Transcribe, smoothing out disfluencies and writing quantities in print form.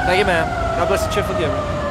Thank you, ma'am. God bless the cheerful giver.